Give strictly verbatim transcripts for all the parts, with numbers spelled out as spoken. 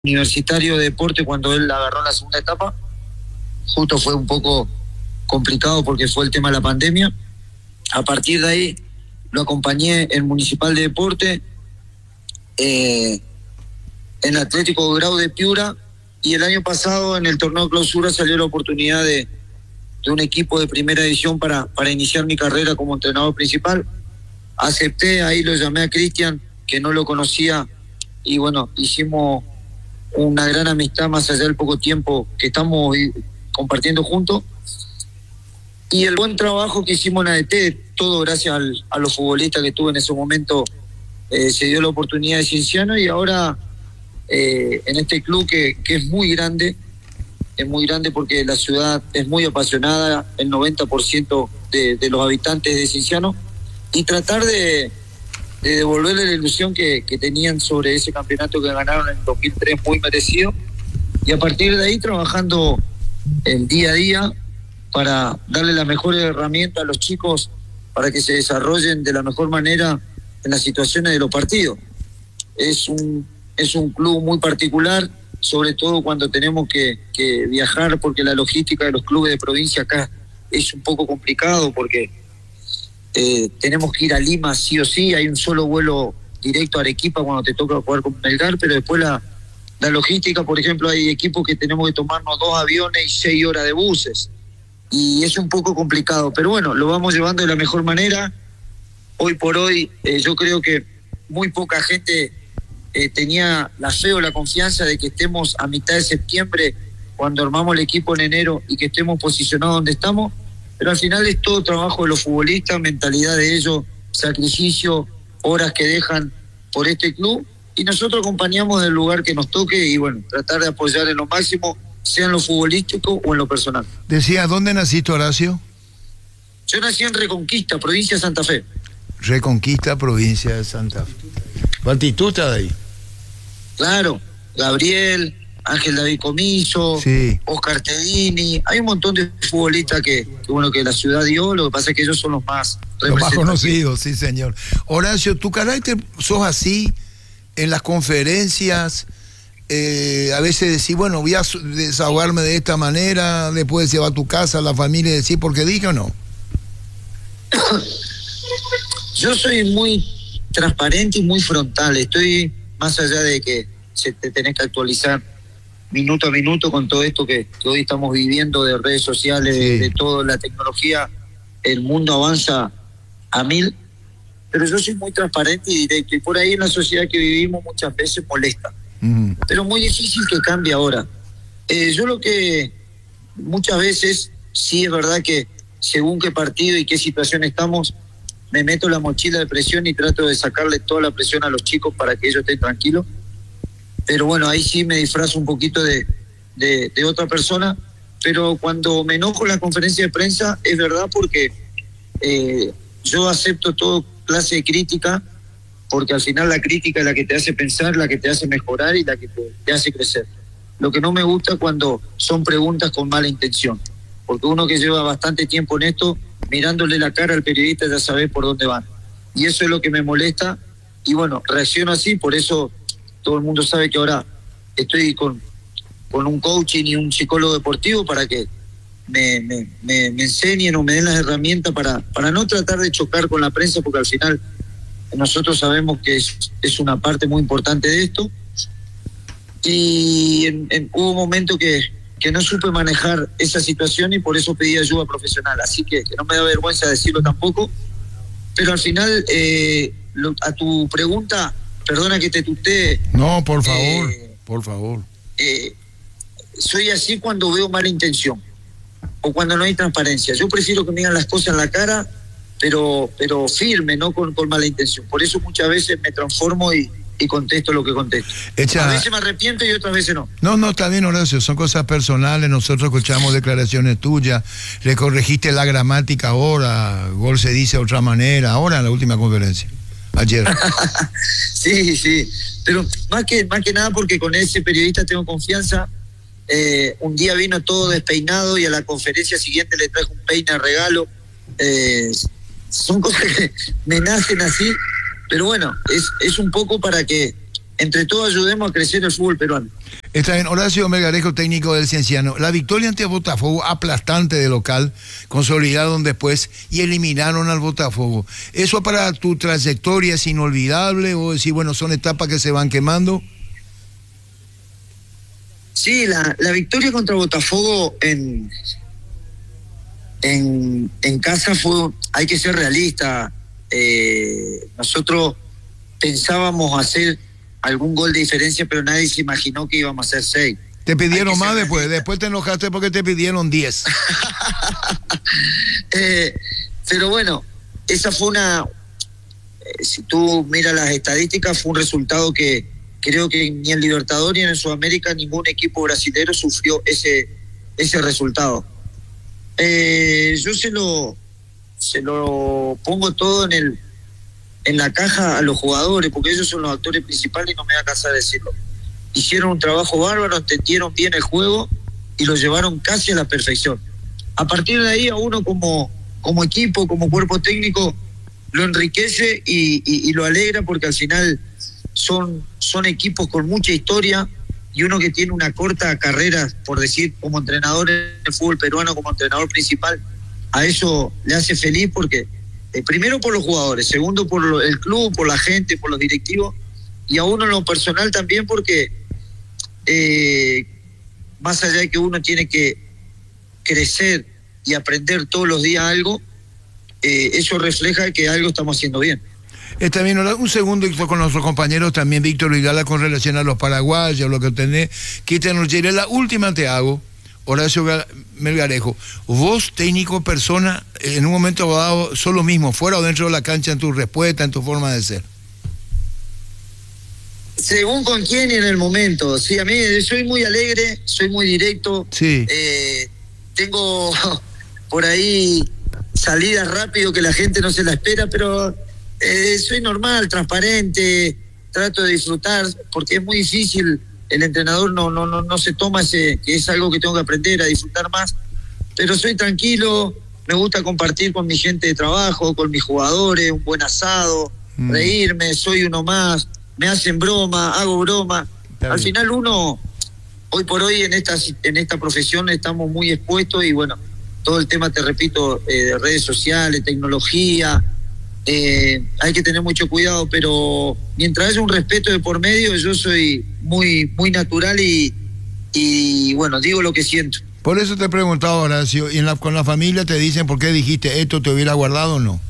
Universitario de Deporte cuando él agarró la segunda etapa. Justo fue un poco complicado porque fue el tema de la pandemia. A partir de ahí lo acompañé en Municipal de Deporte, eh, en Atlético Grau de Piura, y el año pasado en el torneo de clausura salió la oportunidad de, de un equipo de primera división para, para iniciar mi carrera como entrenador principal. Acepté, ahí lo llamé a Cristian, que no lo conocía, y bueno, hicimos una gran amistad más allá del poco tiempo que estamos compartiendo juntos. Y el buen trabajo que hicimos en A D T, todo gracias al, a los futbolistas que tuve en ese momento, eh, se dio la oportunidad de Cienciano, y ahora eh, en este club que, que es muy grande, es muy grande porque la ciudad es muy apasionada, el noventa por ciento de, de los habitantes de Cienciano, y tratar de, de devolverle la ilusión que, que tenían sobre ese campeonato que ganaron en dos mil tres, muy merecido, y a partir de ahí trabajando el día a día para darle la mejor herramienta a los chicos para que se desarrollen de la mejor manera en las situaciones de los partidos. Es un, es un club muy particular, sobre todo cuando tenemos que, que viajar, porque la logística de los clubes de provincia acá es un poco complicado, porque eh, tenemos que ir a Lima sí o sí, hay un solo vuelo directo a Arequipa cuando te toca jugar con Melgar, pero después la, la logística, por ejemplo, hay equipos que tenemos que tomarnos dos aviones y seis horas de buses, y es un poco complicado, pero bueno, lo vamos llevando de la mejor manera. Hoy por hoy eh, yo creo que muy poca gente eh, tenía la fe o la confianza de que estemos a mitad de septiembre, cuando armamos el equipo en enero, y que estemos posicionados donde estamos, pero al final es todo trabajo de los futbolistas, mentalidad de ellos, sacrificio, horas que dejan por este club, y nosotros acompañamos del lugar que nos toque, y bueno, tratar de apoyar en lo máximo, sea en lo futbolístico o en lo personal. Decía, ¿dónde naciste, Horacio? Yo nací en Reconquista, provincia de Santa Fe. Reconquista, provincia de Santa Fe. ¿Batistuta de ahí? Claro, Gabriel, Ángel David Comiso, sí. Oscar Tedini, hay un montón de futbolistas que, que bueno que la ciudad dio, lo que pasa es que ellos son los más los más conocidos, sí señor. Horacio, tu carácter, sos así en las conferencias, eh, a veces decís, bueno, voy a desahogarme de esta manera, después se va a tu casa, a la familia, y decís, ¿por qué dije o no? Yo soy muy transparente y muy frontal, estoy más allá de que se te tenés que actualizar minuto a minuto con todo esto que, que hoy estamos viviendo de redes sociales, sí. de, de toda la tecnología, el mundo avanza a mil, pero yo soy muy transparente y directo, y por ahí en la sociedad que vivimos muchas veces molesta, uh-huh. pero muy difícil que cambie ahora. Eh, yo lo que muchas veces, sí es verdad que según qué partido y qué situación estamos, me meto la mochila de presión y trato de sacarle toda la presión a los chicos para que ellos estén tranquilos. Pero bueno, ahí sí me disfrazo un poquito de, de, de otra persona. Pero cuando me enojo en la conferencia de prensa, es verdad, porque eh, yo acepto toda clase de crítica, porque al final la crítica es la que te hace pensar, la que te hace mejorar y la que te, te hace crecer. Lo que no me gusta cuando son preguntas con mala intención, porque uno que lleva bastante tiempo en esto, mirándole la cara al periodista ya sabe por dónde van. Y eso es lo que me molesta. Y bueno, reacciono así, por eso todo el mundo sabe que ahora estoy con, con un coaching y un psicólogo deportivo para que me, me, me, me enseñen o me den las herramientas para, para no tratar de chocar con la prensa, porque al final nosotros sabemos que es, es una parte muy importante de esto. Y en, en, hubo un momento que que no supe manejar esa situación y por eso pedí ayuda profesional, así que, que no me da vergüenza decirlo tampoco, pero al final, eh, lo, a tu pregunta, perdona que te tutee. No, por favor, eh, por favor. Eh, soy así cuando veo mala intención o cuando no hay transparencia. Yo prefiero que me digan las cosas en la cara, pero, pero firme, no con, con mala intención. Por eso muchas veces me transformo y y contesto lo que contesto. Echa... A veces me arrepiento y otras veces no. No, no, está bien, Horacio, son cosas personales, nosotros escuchamos declaraciones tuyas, le corregiste la gramática ahora, gol se dice de otra manera, ahora en la última conferencia, ayer. Sí, sí, pero más que, más que nada porque con ese periodista tengo confianza. Eh, un día vino todo despeinado y a la conferencia siguiente le traje un peine de regalo. Eh, son cosas que me nacen así. Pero bueno, es, es un poco para que entre todos ayudemos a crecer el fútbol peruano. Está bien, Horacio Melgarejo, técnico del Cienciano. La victoria ante Botafogo, aplastante de local, consolidaron después y eliminaron al Botafogo. ¿Eso para tu trayectoria es inolvidable o decir, bueno, son etapas que se van quemando? Sí, la, la victoria contra Botafogo en, en, en casa fue, hay que ser realista. Eh, nosotros pensábamos hacer algún gol de diferencia, pero nadie se imaginó que íbamos a hacer seis. Te pidieron más después, realista. Después te enojaste porque te pidieron diez. eh, pero bueno, esa fue una, eh, si tú miras las estadísticas, fue un resultado que creo que ni en Libertadores ni en Sudamérica ningún equipo brasilero sufrió ese, ese resultado. Eh, yo se lo, se lo pongo todo en el en la caja a los jugadores, porque ellos son los actores principales y no me voy a cansar de decirlo. Hicieron un trabajo bárbaro, entendieron bien el juego y lo llevaron casi a la perfección. A partir de ahí a uno como, como equipo, como cuerpo técnico, lo enriquece y, y, y lo alegra, porque al final son, son equipos con mucha historia y uno que tiene una corta carrera, por decir, como entrenador en el fútbol peruano, como entrenador principal, a eso le hace feliz, porque Eh, primero por los jugadores, segundo por lo, el club, por la gente, por los directivos, y a uno en lo personal también, porque eh, más allá de que uno tiene que crecer y aprender todos los días algo, eh, eso refleja que algo estamos haciendo bien. Está bien, un segundo con nuestros compañeros también, Víctor Hidalgo, con relación a los paraguayos, lo que tenés, Cristian Urgere. La última te hago, Horacio Melgarejo, vos, técnico, persona, en un momento dado, sos lo mismo, fuera o dentro de la cancha, en tu respuesta, en tu forma de ser. Según con quién y en el momento. Sí, a mí soy muy alegre, soy muy directo. Sí. Eh, tengo por ahí salidas rápido que la gente no se la espera, pero eh, soy normal, transparente, trato de disfrutar, porque es muy difícil. El entrenador no, no, no, no se toma ese, que es algo que tengo que aprender a disfrutar más, pero soy tranquilo, me gusta compartir con mi gente de trabajo, con mis jugadores, un buen asado, mm. reírme, soy uno más, me hacen broma, hago broma. Al final uno, hoy por hoy en esta, en esta profesión estamos muy expuestos y bueno, todo el tema, te repito, eh, de redes sociales, tecnología, Eh, hay que tener mucho cuidado, pero mientras haya un respeto de por medio, yo soy muy muy natural y, y bueno, digo lo que siento. Por eso te he preguntado, Horacio, ¿y en la, con la familia te dicen por qué dijiste esto, te hubiera guardado o no?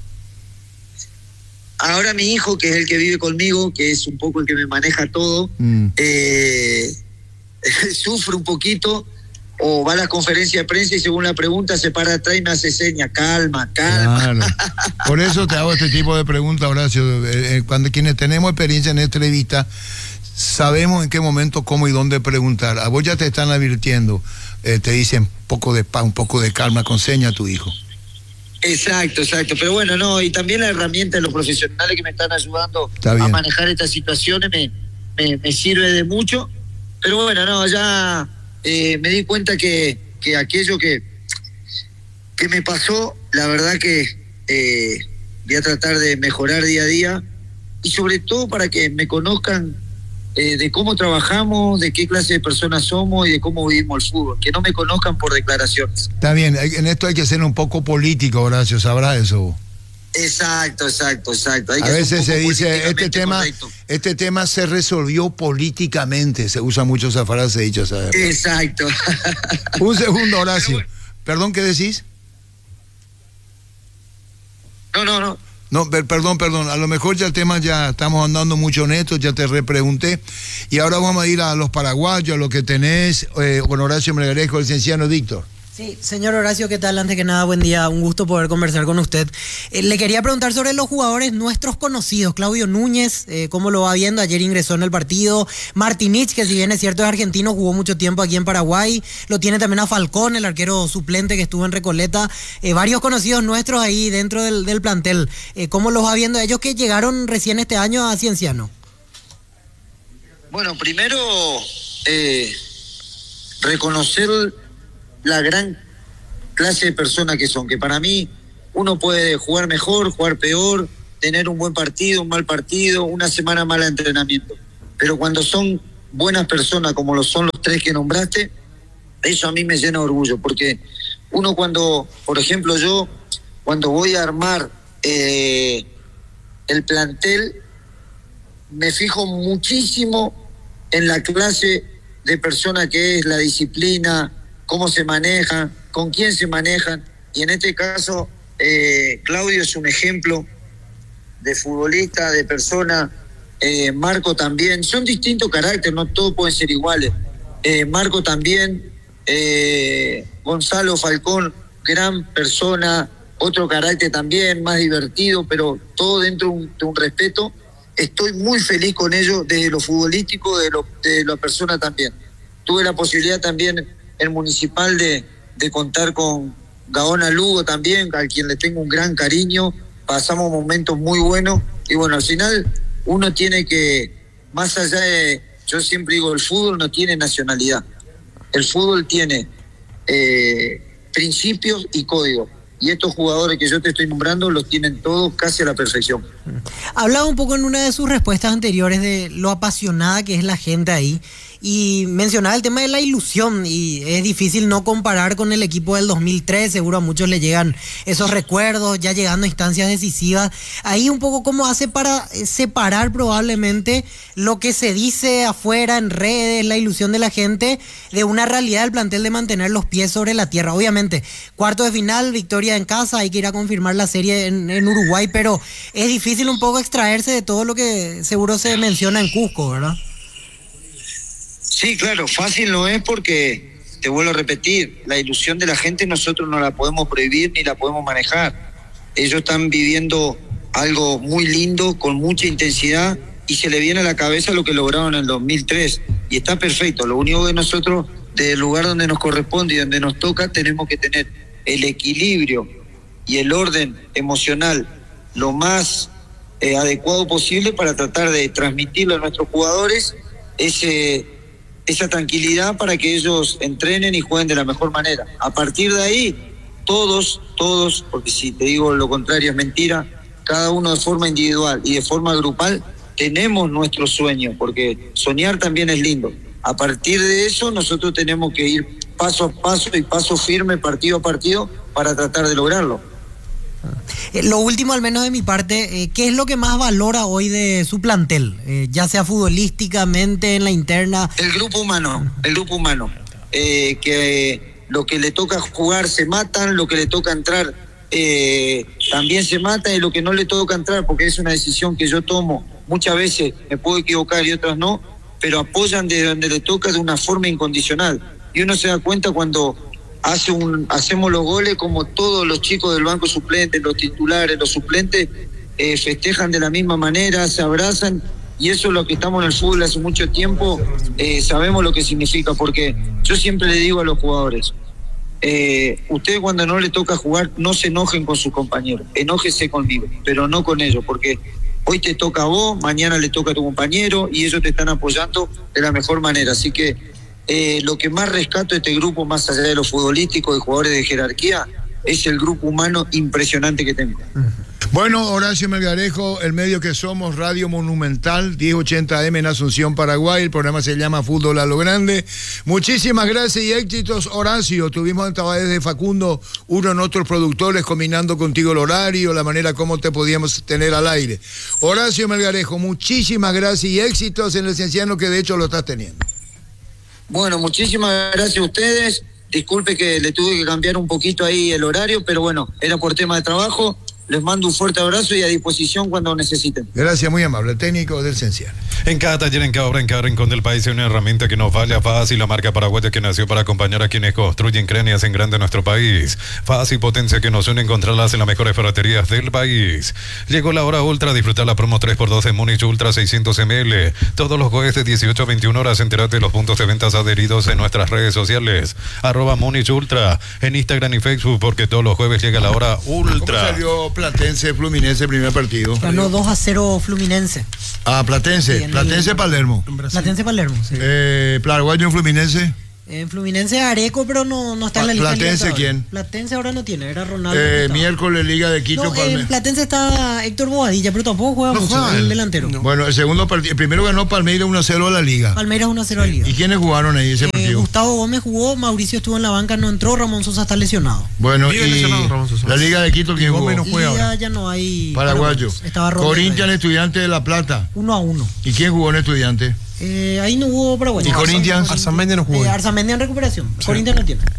Ahora mi hijo, que es el que vive conmigo, que es un poco el que me maneja todo, mm. eh, sufre un poquito, o va a la conferencia de prensa y según la pregunta se para atrás y me hace seña, calma, calma. Claro. Por eso te hago este tipo de preguntas, Horacio. Eh, cuando quienes tenemos experiencia en esta entrevista, sabemos en qué momento, cómo y dónde preguntar. A vos ya te están advirtiendo, eh, te dicen poco de paz, un poco de calma, con seña a tu hijo. Exacto, exacto. Pero bueno, no, y también la herramienta de los profesionales que me están ayudando a manejar estas situaciones me, me, me sirve de mucho. Pero bueno, no, ya... Eh, me di cuenta que, que aquello que, que me pasó, la verdad que eh, voy a tratar de mejorar día a día y sobre todo para que me conozcan eh, de cómo trabajamos, de qué clase de personas somos y de cómo vivimos el fútbol, que no me conozcan por declaraciones. Está bien, en esto hay que ser un poco político, Horacio, ¿sabrás eso? Exacto, exacto, exacto. Hay a que veces se dice, este tema, este tema se resolvió políticamente, se usa mucho esa frase dicha, ¿sabes? Exacto. Un segundo, Horacio. Bueno. Perdón, ¿qué decís? No, no, no. No, per, perdón, perdón, a lo mejor ya el tema ya estamos andando mucho honestos, ya te repregunté, y ahora vamos a ir a los paraguayos, a lo que tenés, eh, con Horacio Melgarejo, el Cienciano. Víctor. Sí, señor Horacio, ¿qué tal? Antes que nada, buen día, un gusto poder conversar con usted. Eh, le quería preguntar sobre los jugadores nuestros conocidos. Claudio Núñez, eh, ¿cómo lo va viendo? Ayer ingresó en el partido. Martinich, que si bien es cierto es argentino, jugó mucho tiempo aquí en Paraguay. Lo tiene también a Falcón, el arquero suplente que estuvo en Recoleta. Eh, varios conocidos nuestros ahí dentro del, del plantel. Eh, ¿Cómo los va viendo ellos que llegaron recién este año a Cienciano? Bueno, primero, eh, reconocer la gran clase de personas que son, que para mí uno puede jugar mejor, jugar peor, tener un buen partido, un mal partido, una semana mala de entrenamiento, pero cuando son buenas personas como lo son los tres que nombraste, eso a mí me llena de orgullo, porque uno cuando, por ejemplo yo, cuando voy a armar eh, el plantel, me fijo muchísimo en la clase de persona que es, la disciplina, cómo se manejan, con quién se manejan, y en este caso eh, Claudio es un ejemplo de futbolista, de persona, eh, Marco también, son distintos caracteres, no todos pueden ser iguales, eh, Marco también, eh, Gonzalo Falcón, gran persona, otro carácter también, más divertido, pero todo dentro de un, de un respeto. Estoy muy feliz con ellos, desde lo futbolístico, de, lo, de la persona también. Tuve la posibilidad también, el municipal, de, de contar con Gaona Lugo también, a quien le tengo un gran cariño, pasamos momentos muy buenos, y bueno, al final uno tiene que, más allá de, yo siempre digo, el fútbol no tiene nacionalidad, el fútbol tiene eh, principios y códigos. Y estos jugadores que yo te estoy nombrando los tienen todos casi a la perfección. Hablaba un poco en una de sus respuestas anteriores de lo apasionada que es la gente ahí, y mencionaba el tema de la ilusión, y es difícil no comparar con el equipo del dos mil tres, seguro a muchos le llegan esos recuerdos, ya llegando a instancias decisivas. Ahí un poco cómo hace para separar probablemente lo que se dice afuera en redes, la ilusión de la gente, de una realidad del plantel de mantener los pies sobre la tierra. Obviamente, cuarto de final, victoria en casa, hay que ir a confirmar la serie en, en Uruguay, pero es difícil un poco extraerse de todo lo que seguro se menciona en Cusco, ¿verdad? Sí, claro, fácil no es, porque, te vuelvo a repetir, la ilusión de la gente nosotros no la podemos prohibir ni la podemos manejar. Ellos están viviendo algo muy lindo, con mucha intensidad, y se le viene a la cabeza lo que lograron en el dos mil tres, y está perfecto. Lo único que nosotros, del lugar donde nos corresponde y donde nos toca, tenemos que tener el equilibrio y el orden emocional lo más eh, adecuado posible para tratar de transmitirle a nuestros jugadores ese, esa tranquilidad para que ellos entrenen y jueguen de la mejor manera. A partir de ahí, todos, todos, porque si te digo lo contrario es mentira, cada uno de forma individual y de forma grupal tenemos nuestro sueño, porque soñar también es lindo. A partir de eso nosotros tenemos que ir paso a paso y paso firme, partido a partido, para tratar de lograrlo. Eh, lo último, al menos de mi parte, eh, ¿qué es lo que más valora hoy de su plantel? Eh, ya sea futbolísticamente, en la interna. El grupo humano, el grupo humano. Eh, que lo que le toca jugar se matan, lo que le toca entrar eh, también se mata, y lo que no le toca entrar, porque es una decisión que yo tomo, muchas veces me puedo equivocar y otras no, pero apoyan de donde le toca de una forma incondicional. Y uno se da cuenta cuando hace un, hacemos los goles, como todos los chicos del banco suplente, los titulares, los suplentes, eh, festejan de la misma manera, se abrazan, y eso es lo que estamos en el fútbol hace mucho tiempo, eh, sabemos lo que significa, porque yo siempre le digo a los jugadores, eh, ustedes cuando no le toca jugar, no se enojen con sus compañeros, enójese conmigo, pero no con ellos, porque hoy te toca a vos, mañana le toca a tu compañero, y ellos te están apoyando de la mejor manera. Así que eh, lo que más rescato de este grupo, más allá de los futbolísticos, de jugadores de jerarquía, es el grupo humano impresionante que tengo. Bueno, Horacio Melgarejo, el medio que somos, Radio Monumental, diez ochenta eme en Asunción, Paraguay. El programa se llama Fútbol a lo Grande. Muchísimas gracias y éxitos, Horacio. Tuvimos a través de Facundo, uno de nuestros productores, combinando contigo el horario, la manera como te podíamos tener al aire. Horacio Melgarejo, muchísimas gracias y éxitos en el Cienciano, que de hecho lo estás teniendo. Bueno, muchísimas gracias a ustedes. Disculpe que le tuve que cambiar un poquito ahí el horario, pero bueno, era por tema de trabajo. Les mando un fuerte abrazo y a disposición cuando necesiten. Gracias, muy amable. Técnico del Cienciano. En cada taller, en cada obra, en cada rincón del país hay una herramienta que nos vale a Fácil, la marca paraguaya que nació para acompañar a quienes construyen, crean y hacen grande nuestro país. Fácil, potencia que nos une, encontrarlas en las mejores ferreterías del país. Llegó la hora ultra, disfrutar la promo tres por dos en Múnich Ultra seiscientos mililitros. Todos los jueves de dieciocho a veintiuna horas, entérate de los puntos de ventas adheridos en nuestras redes sociales. Arroba Múnich Ultra en Instagram y Facebook, porque todos los jueves llega la hora ultra. ¿Cómo salió Platense Fluminense primer partido? Ganó dos a cero Fluminense. Ah, Platense. Sí, Platense Palermo. Platense Palermo, sí. Eh, Paraguayo Fluminense. En Fluminense Areco, pero no, no está en la lista. ¿Platense quién? Platense ahora no tiene, era Ronaldo. Eh, miércoles Liga de Quito. No, en Platense está Héctor Bobadilla, pero tampoco juega no mucho, juega el delantero. No. Bueno, el segundo partido, el primero ganó Palmeiras uno a cero a la Liga. Palmeiras uno a cero a la Liga. ¿Y quiénes jugaron ahí ese eh, partido? Gustavo Gómez jugó, Mauricio estuvo en la banca, no entró, Ramón Sosa está lesionado. Bueno, Vive y lesionado, Ramón Sosa. La Liga de Quito, ¿quién jugó? No juega Liga ahora. ya no hay Paraguayo. Estaba Corinthians, Estudiante de La Plata. Uno a uno. ¿Y quién jugó en Estudiante? Eh, ahí no hubo paraguayo. ¿Y Corinthians? Arzamendi no jugó. Eh, Arzamendi en recuperación. Sí. Corinthians no tiene.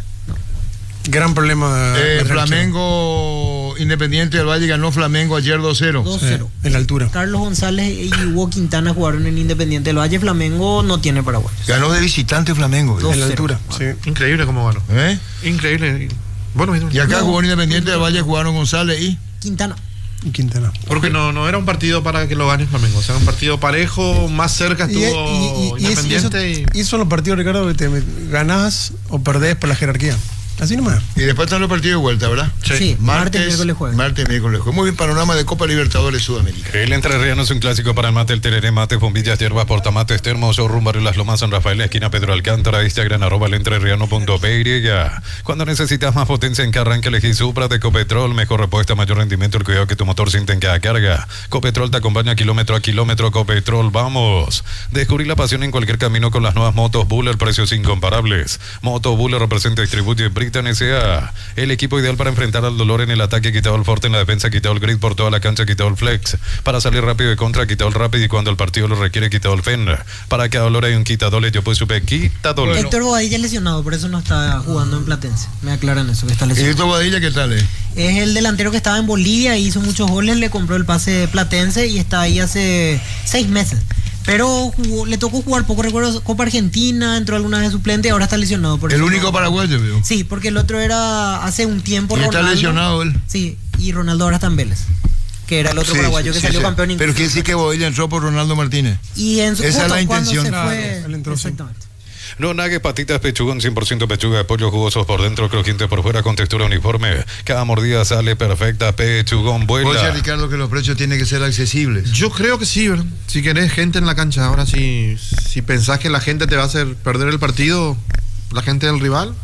Gran problema. Eh, de Flamengo Independiente del Valle ganó Flamengo ayer dos cero. dos cero. Sí, en la altura. Carlos González y Hugo Quintana jugaron en Independiente del Valle. Flamengo no tiene paraguayos. Ganó de visitante Flamengo. Dos En la cero. altura. Sí. Increíble cómo ganó. ¿Eh? Increíble. Bueno, Y acá No. jugó en Independiente del Valle, jugaron González y... Quintana. Y Quintana. porque no, no era un partido para que lo gane Flamengo. O sea, un partido parejo, más cerca Y, estuvo y- y- y es- y eso, Independiente. Y, y esos son los partidos, Ricardo, que te ganás o perdés por la jerarquía. Así nomás. Y después están los partidos de vuelta, ¿verdad? Sí, martes, miércoles, jueves. Martes, miércoles, jueves. Muy bien, panorama de Copa Libertadores Sudamérica. El Entrerriano es un clásico para el mate, el tereré, mate, bombillas, hierbas, portamates, termos, o rumbo Las Lomas, San Rafael, esquina Pedro Alcántara, Instagram, arroba el entrerriano punto p y. Cuando necesitas más potencia en que arranque, elegí Supra de Copetrol, mejor repuesta, mayor rendimiento, el cuidado que tu motor siente en cada carga. Copetrol te acompaña kilómetro a kilómetro. Copetrol, vamos. Descubrir la pasión en cualquier camino con las nuevas motos Buller, precios incomparables. Moto Buller representa y distribuye Britain S A. El equipo ideal para enfrentar al dolor en el ataque, quitado el forte en la defensa, quitado el grid por toda la cancha, quitado el flex. Para salir rápido de contra, quitado el rápido y cuando el partido lo requiere, quitado el fen. Para cada dolor hay un quitadole, yo pues supe quitadole. Héctor Bobadilla es lesionado, por eso no está jugando en Platense. Me aclaran eso, que está ¿Y lesionado. esto Badilla qué tal? Eh? Es el delantero que estaba en Bolivia, hizo muchos goles, le compró el pase Platense y está ahí hace seis meses. Pero jugó, le tocó jugar poco, recuerdo, Copa Argentina, entró alguna vez suplente y ahora está lesionado. Por El eso único no- paraguayo, veo. Sí, porque el otro era hace un tiempo Y está Ronaldo. lesionado él. Sí, y Ronaldo ahora está en Vélez, que era el otro Sí, paraguayo sí, que sí, salió sí. campeón. Pero quiere decir que Bodilla entró por Ronaldo Martínez. Y en su, Esa es justo la cuando intención. se Claro, fue, él entró, sí. exactamente. No nague patitas pechugón, cien por ciento pechuga de pollo, jugosos por dentro, crujientes por fuera, con textura uniforme. Cada mordida sale perfecta, pechugón, ¿Vos decís, vuela. Ricardo, que los precios tienen que ser accesibles? yo creo que sí, ¿verdad? Si querés gente en la cancha, ahora si, si pensás que la gente te va a hacer perder el partido, la gente del rival,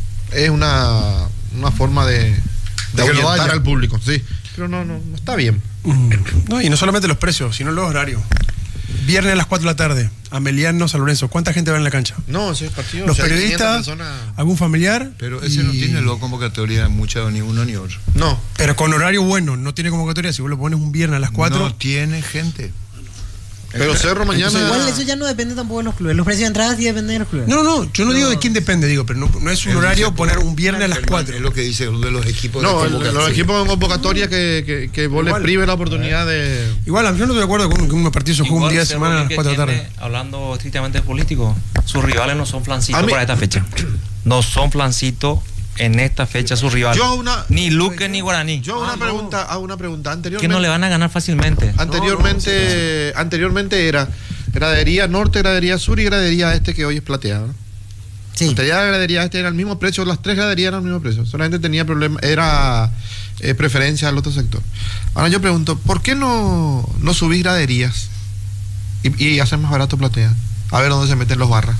es una, una forma de, de De que lo ahuyentar vaya. al público, sí. Pero no, no, no está bien. Mm, No, y no solamente los precios, sino los horarios. Viernes a las cuatro de la tarde, Ameliano, San Lorenzo. ¿Cuánta gente va en la cancha? No, ese partido. Los o sea, hay quinientas periodistas, personas- algún familiar. Pero ese no y- tiene luego convocatoria mucha ni uno ni otro. No. Pero con horario bueno, no tiene convocatoria. Si vos lo pones un viernes a las cuatro. No tiene gente. Pero Cerro mañana. Entonces, igual eso ya no depende tampoco de los clubes. Los precios de entradas sí dependen de los clubes. No, no, yo no digo de quién depende, digo, pero no, no es un Él horario dice, poner un viernes a las Germán, cuatro. Es lo que dice uno de los equipos No, de el- convocatoria. los equipos en convocatoria que, que, que vos les Igual. prive la oportunidad de. Igual, yo no estoy de acuerdo con que un partido se juega un Igual día de Cerro semana a las Lique cuatro de la tiene, tarde. hablando estrictamente político, sus rivales no son A flancitos mí- para esta fecha. No son flancitos en esta fecha sus rivales. Yo una. Ni Luque ni Guaraní. Yo una pregunta, hago una pregunta. Que Anteriormente. no le van a ganar fácilmente. Anteriormente, anteriormente era gradería norte, gradería sur y gradería este que hoy es plateado. ¿no? Sí. Anterior la gradería este era el mismo precio, las tres graderías eran el mismo precio. Solamente tenía problema, era eh, preferencia al otro sector. Ahora yo pregunto, ¿por qué no, no subís graderías y, y hacer más barato platea? A ver dónde se meten los barras.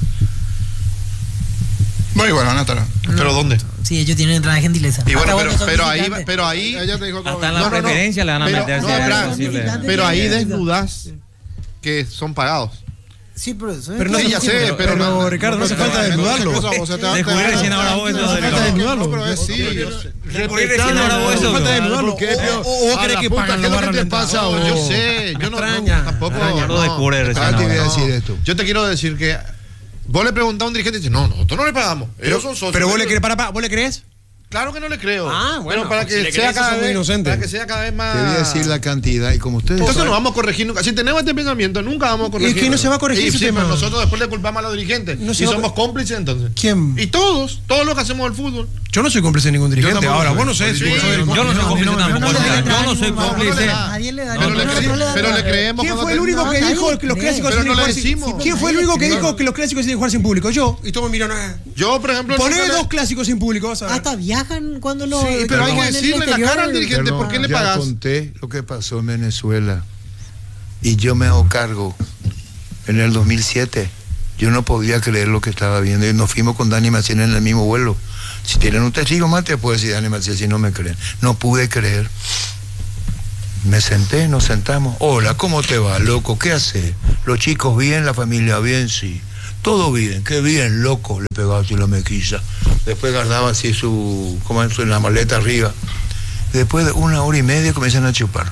Bueno, igual, van a estar. ¿Pero dónde? Sí, ellos tienen entrada de gentileza. Y bueno, Hasta pero, cuando son pero ahí, visitantes. pero ahí, ella te dijo que- Hasta en la preferencia le van a pero- meter, no, si es espera, posible. pero ahí desnudas que son pagados. Sí, pero eso es Pero no, Sí, ya sé, pero, pero no- Ricardo, no hace no, falta no, desnudarlo. no, o sea, te va- te Descubrí va- recién ahora vos eso No hace de falta lo- desnudarlo. No, pero es sí, yo sé. Descubrí recién ahora vos eso. No hace falta desnudarlo. ¿Por qué, pero- O- o vos a crees la que puta, pagan ¿qué es los lo que te barras pasa, rentados? vos? Yo sé, yo no, extraña. no, tampoco. Extraña, lo no. descubre recién Ahora te voy a No. decir esto. Yo te quiero decir que vos le preguntás a un dirigente y dice, no, nosotros no le pagamos. Ellos son socios. Pero vos le Ellos- crees, para, para, ¿vos le crees? Claro que no le creo. Ah, bueno, Pero para si que le sea crees, cada sos muy vez, inocente. para que sea cada vez más. Te voy a decir la cantidad y como ustedes Entonces saben- no vamos a corregir nunca. Si tenemos este pensamiento, nunca vamos a corregir. Es que no se va a corregir Y ese sí, pero tema. nosotros después le culpamos a los dirigentes. No se y va a somos cor- cómplices entonces. ¿Quién? Y todos, todos los que hacemos el fútbol. Yo no soy cómplice de ningún dirigente. tampoco Ahora, soy. vos no sé si Sí, vos sos el yo Yo no soy cómplice no, tampoco. no le den Yo no ánimo, soy no, no le cómplice. da. Nadie le da Pero, ánimo, le, no, cre- no le da pero le nada. creemos. ¿Quién cuando fue el te- único No, que nadie dijo que los cree. clásicos Pero se no tienen le que jugar sin- decimos. ¿Quién fue el Nadie único que cree. dijo que los clásicos se tienen que jugar sin público? Yo. Y todos me miraron. eh. Yo, por ejemplo. Poné nunca le- dos clásicos sin público, vas a ver. Hasta viajan cuando lo. Sí, pero hay que juegan en el decirle en la exterior. cara al dirigente. Perdón, ¿por qué le ya pagas? conté lo que pasó en Venezuela y yo me hago cargo en el dos mil siete Yo no podía creer lo que estaba viendo y nos fuimos con Dani Maciel en el mismo vuelo. Si tienen un testigo más, te puedo decir Dani Maciel si no me creen. No pude creer. Me senté, nos sentamos. Hola, ¿cómo te va, loco? ¿Qué haces? Los chicos bien, la familia bien, sí. Todo bien, qué bien, loco. Le pegaba así la mejilla. Después guardaba así su, como en, su, en la maleta arriba. Después de una hora y media comienzan a chupar.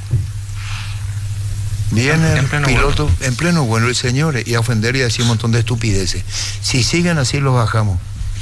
Viene el piloto vuelo. En pleno vuelo, el señores, y a ofender y a decir un montón de estupideces. Si siguen así, los bajamos.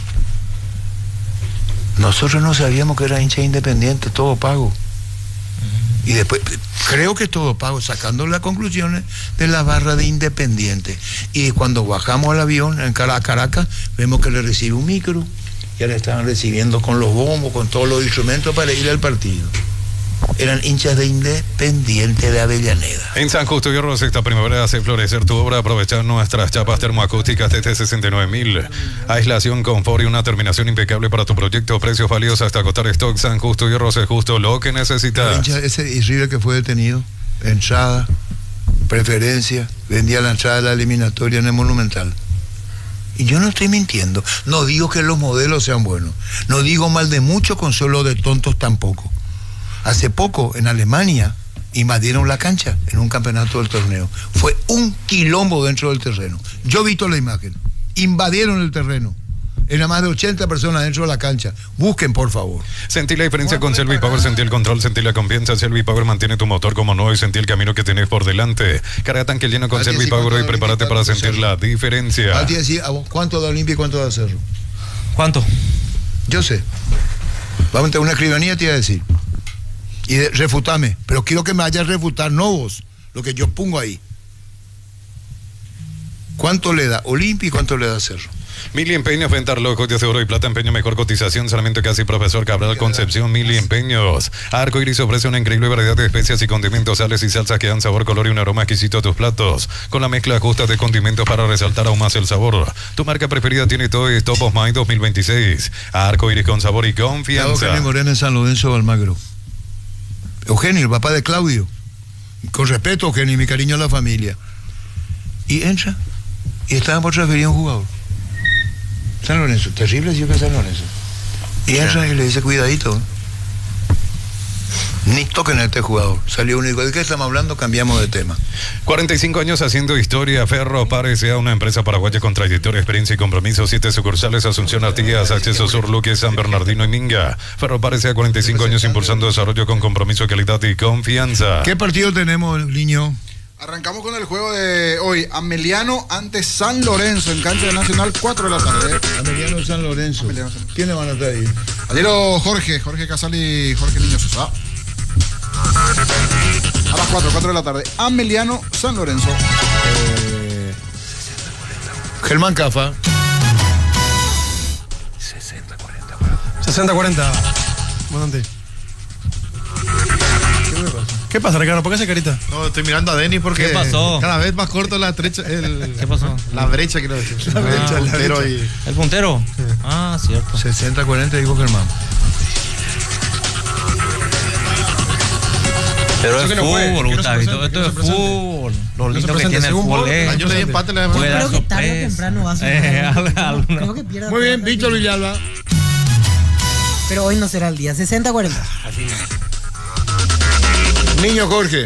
Nosotros no sabíamos que era hincha independiente, todo pago. Y después, creo que todo pago, sacando las conclusiones de la barra de Independiente. Y cuando bajamos al avión en Caracas, vemos que le recibe un micro. Ya le estaban recibiendo con los bombos, con todos los instrumentos para ir al partido. Eran hinchas de Independiente de Avellaneda. En San Justo y Rosas, esta primavera hace florecer tu obra aprovechando nuestras chapas termoacústicas T T sesenta y nueve mil. Aislación, confort y una terminación impecable para tu proyecto. Precios válidos hasta agotar stock. San Justo y Rosas, justo lo que necesitas. Hincha, ese River que fue detenido, entrada, preferencia, vendía la entrada de la eliminatoria en el Monumental. Y yo no estoy mintiendo. No digo que los modelos sean buenos. No digo mal de muchos, consuelo de tontos tampoco. Hace poco, en Alemania, invadieron la cancha en un campeonato del torneo. Fue un quilombo dentro del terreno. Yo vi toda la imagen. Invadieron el terreno. Eran más de ochenta personas dentro de la cancha. Busquen, por favor. Sentí la diferencia con Selvi Power, sentí el control, sentí la confianza. Selvi Power mantiene tu motor como nuevo y sentí el camino que tenés por delante. Carga tanque lleno con Selvi Power y prepárate para sentir la diferencia. Al decir, ¿cuánto da Olimpia y cuánto da Cerro? ¿Cuánto? Yo sé. Vamos a tener una escribanía, te iba a decir. Y de, refutame, pero quiero que me vayas a refutar, no vos, lo que yo pongo ahí. ¿Cuánto le da Olimpia y cuánto le da Cerro? Mili Empeños, venta reloj, joyas de oro y plata, empeño, mejor cotización, solamente casi profesor Cabral Concepción, Mili Empeños. Arco Iris ofrece una increíble variedad de especias y condimentos, sales y salsas que dan sabor, color y un aroma exquisito a tus platos, con la mezcla justa de condimentos para resaltar aún más el sabor. Tu marca preferida tiene todo y Top of Mind dos mil veintiséis. Arco Iris con sabor y confianza. Eugenio Moreno en San Lorenzo de Almagro. Eugenio, el papá de Claudio. Con respeto, Eugenio, y mi cariño a la familia. Y entra, y estaba por transferir a un jugador. San Lorenzo, terrible si que San Lorenzo. Y entra y le dice, cuidadito. Ni toquen a este jugador. Salió uno y dijo, ¿de qué estamos hablando? Cambiamos de tema. cuarenta y cinco años haciendo historia. Ferro parecía una empresa paraguaya con trayectoria, experiencia y compromiso. Siete sucursales: Asunción, Artigas, Acceso Sur, Luque, San Bernardino y Minga. Ferro parecía cuarenta y cinco años impulsando desarrollo con compromiso, calidad y confianza. ¿Qué partido tenemos, niño? Arrancamos con el juego de hoy. Ameliano ante San Lorenzo en cancha de Nacional, cuatro de la tarde. Ameliano San Lorenzo. Ameliano San... ¿Quiénes van a estar ahí? Alero Jorge, Jorge Casal y Jorge Niño Sosa. A las cuatro, cuatro de la tarde. Ameliano San Lorenzo. Eh... Germán Cafa. sesenta cuarenta. sesenta cuarenta. Comandante. ¿Qué pasa, Ricardo? ¿Por qué hace carita? No, estoy mirando a Denis porque ¿Qué pasó? cada vez más corto la brecha. El, ¿Qué pasó? La brecha, quiero decir. La brecha, Ah, la puntero brecha. y- ¿El puntero? Sí. Ah, cierto. sesenta cuarenta, dijo Germán. Pero Eso es que no juegue, fútbol, que no se Gustavito. presente, Esto que no es se presente. fútbol. Lo se lindo que presente, tiene el según fútbol vos, es. Ah, yo le di empate, le Yo Puede dar creo que tarde o sorpresa. temprano va a Eh, suceder. alguna- Creo que pierda. Muy bien, Víctor Villalba. Pero hoy no será el día. sesenta cuarenta. Niño Jorge.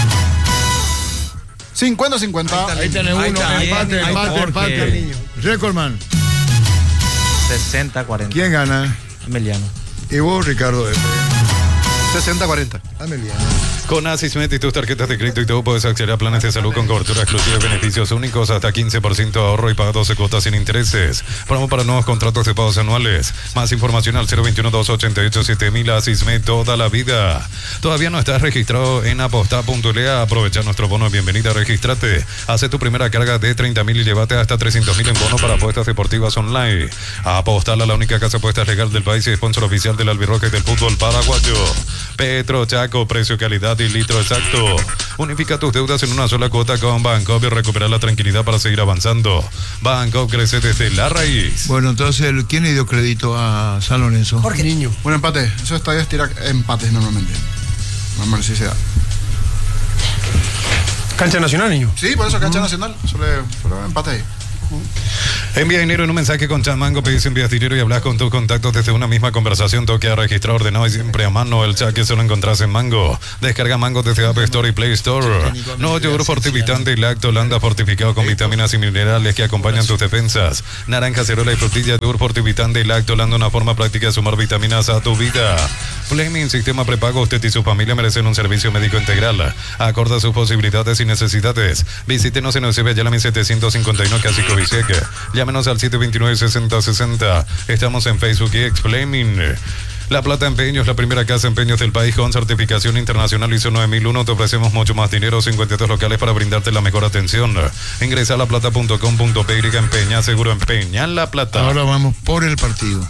cincuenta cincuenta. Ahí tenés uno. Ahí está, empate, bien, ahí empate, está, empate. Jorge. Niño. Recordman. sesenta cuarenta. ¿Quién gana? Ameliano. Y vos, Ricardo F. sesenta cuarenta. Ameliano. Con Asismet y tus tarjetas de crédito y todo puedes acceder a planes de salud con cobertura exclusiva y beneficios únicos, hasta quince por ciento de ahorro y paga doce cuotas sin intereses. Promo para nuevos contratos de pagos anuales. Más información al cero veintiuno, doscientos ochenta y ocho, siete mil. Asismet, toda la vida. ¿Todavía no estás registrado en aposta punto l a? Aprovecha nuestro bono de bienvenida, regístrate. Hace tu primera carga de treinta mil y llévate hasta trescientos mil en bono para apuestas deportivas online. Apostala, la única casa de apuestas legal del país y sponsor oficial del albirroque y del fútbol paraguayo. Petro Chaco, precio, calidad y litro exacto. Unifica tus deudas en una sola cuota con Bancopp y recupera la tranquilidad para seguir avanzando. Bancopp crece desde la raíz. Bueno, entonces, ¿quién le dio crédito a San Lorenzo? Jorge. Niño. Un empate. Esos estadios tiran empates normalmente. Normalmente sí se da. Cancha Nacional, niño. Sí, por eso cancha nacional. Suele, suele empate ahí. Envía dinero en un mensaje con Chat Mango, pedís envías dinero y hablas con tus contactos desde una misma conversación. Toque a registrar, ordenado y siempre a mano. El chat que solo encontrás en Mango. Descarga Mango desde App Store y Play Store. No yogur fortificante y lacto Holanda fortificado con vitaminas y minerales que acompañan tus defensas. Naranja, cerola y frutilla, yogur fortificante y lacto Holanda, una forma práctica de sumar vitaminas a tu vida. Fleming, sistema prepago. Usted y su familia merecen un servicio médico integral. Acorde a sus posibilidades y necesidades. Visítenos en Eusebio Yalami setecientos cincuenta y uno, Casico Viseca. Llámenos al siete dos nueve, seis cero seis cero. Estamos en Facebook y Explaining. La Plata Empeños, la primera casa de empeños del país con certificación internacional ISO nueve mil uno. Te ofrecemos mucho más dinero, cincuenta y dos locales para brindarte la mejor atención. Ingresa a laplata punto com punto pe y empeña, seguro empeña La Plata. Ahora vamos por el partido.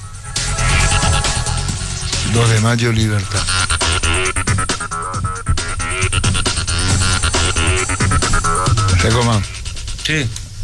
dos de mayo, Libertad. Recomán. Sí.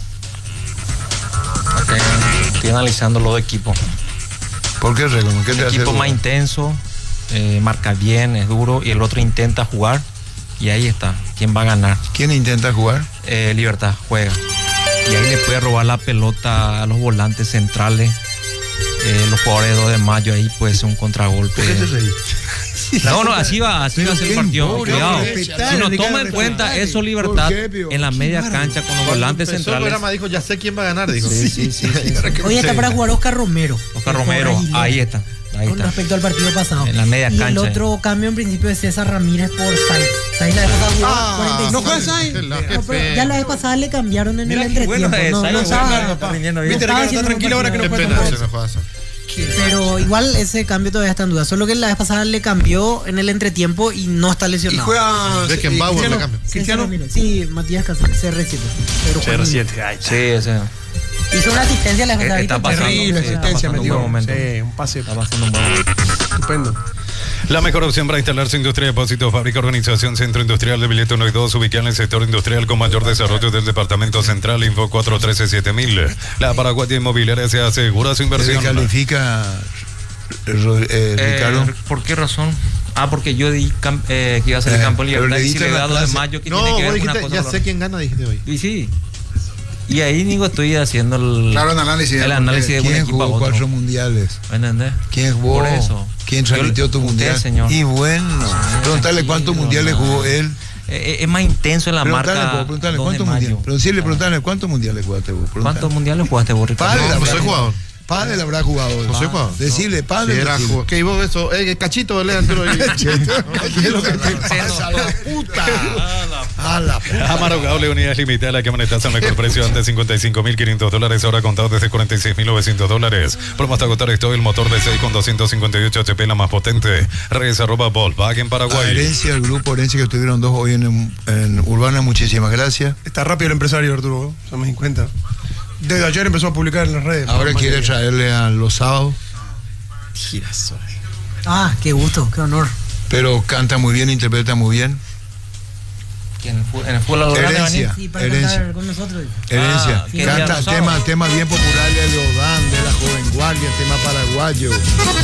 Okay. Estoy analizando los dos equipos. ¿Por qué Recomán? ¿Qué te El hace equipo jugar? más intenso, eh, marca bien, es duro, y el otro intenta jugar, y ahí está. ¿Quién va a ganar? ¿Quién intenta jugar? Eh, Libertad juega. Y ahí le puede robar la pelota a los volantes centrales. Eh, los jugadores de dos de mayo, ahí puede ser un contragolpe. ¿Por qué te reís? No, no, así va, así va a ser el partido. Cuidado. respetar, Si no le toma queda en cuenta respetar. eso, Libertad, ¿Por qué, Pío? en la media cancha con los volantes Empezó el centrales. programa, dijo, ya sé quién va a ganar, dijo. Sí, sí, sí. sí, sí. Hoy está para jugar Oscar Romero. Oscar El Romero, jugador brasileño, ahí está. Ahí con está. respecto al partido pasado. En la media y cancha. el otro cambio en principio es César Ramírez por Sainz. Sainz la vez pasada jugó Ah, cuarenta y cinco. ¿no juega Sainz? Qué la- No, qué pero feo. ya la vez pasada le cambiaron en Mira el qué entretiempo. bueno es, no, Sainz, no bueno, estaba- está rindiendo bien. Viste, estaba Ricardo, está haciendo tranquilo ahora que no Qué puede pena, tomar. se me fue a hacer. Pero igual ese cambio todavía está en duda. Solo que la vez pasada le cambió en el entretiempo y no está Y lesionado. juega. Beckenbauer eh, le cambia. César Cristiano. Ramírez. Sí, Matías Cáceres, C R siete. Pero C R Juan siete, ahí Sí, ese. hizo una asistencia la vez pasada. Está ¿viste? pasando, Terrible sí, está asistencia, pasando un metió. buen momento. Sí, un pase Está pasando un buen momento. estupendo. La mejor opción para instalar su industria de depósitos, fábrica, organización, centro industrial de Billete uno y dos, ubicada en el sector industrial con mayor desarrollo del departamento central, info cuatro uno tres siete mil. La Paraguaya Inmobiliaria se asegura su ¿Se inversión. califica eh, Eh, Ricardo? ¿Por qué razón? Ah, porque yo di cam- eh, que iba a ser el Eh, campo en pero Libertad le y si diste le la da dos de clase. mayo, que No, tiene que vos ver una dijiste, cosa ya con sé la quién gana, dijiste hoy. otra? Y sí. Y ahí, Nico, estoy haciendo el, Claro, un análisis. el análisis de un ¿Quién equipo a jugó otro. cuatro mundiales? ¿Me entendés? ¿Quién jugó? Por eso. ¿Quién Yo- transmitió tu usted, mundial? señor. Y bueno, preguntarle tranquilo, cuántos mundiales no. jugó él. Eh, es más intenso en la Preguntarle, marca. po, preguntarle dos de cuántos mayo. mundiales. Pero sí, le preguntarle cuántos mundiales jugaste vos. Preguntale. ¿Cuántos mundiales jugaste vos, Ricardo? Padre, No, la no verdad. soy jugador. Padre habrá jugado. No soy jugador. Decirle, padre. Sí, era decirle. jugador. ¿Qué? ¿Y vos eso? Eh, cachito, lea Arturo. ahí. ¿Qué es lo que te pasa, la puta? A la puta. Amaro Cable, unidades limitadas, la que monetaza al mejor precio antes cincuenta y cinco mil quinientos dólares, ahora contado desde cuarenta y seis mil novecientos dólares. Promo hasta agotar esto, el motor V seis con doscientos cincuenta y ocho H P, la más potente. Redes arroba Volkswagen A Paraguay. Herencia, el grupo Herencia que estuvieron dos hoy en, en Urbana, muchísimas gracias. Está rápido el empresario, Arturo. Se me di cuenta. Desde ayer empezó a publicar en las redes. Ahora Por quiere más traerle a los sábados, Girazo. Ah, qué gusto, qué honor. pero canta muy bien, interpreta muy bien. ¿Quién? ¿En el fútbol a lo grande, Herencia. Sí, para Herencia. cantar con nosotros. Herencia. Ah, ¿qué día Canta los temas sábados? tema bien populares de Leodán, de la Joven Guardia, tema paraguayo.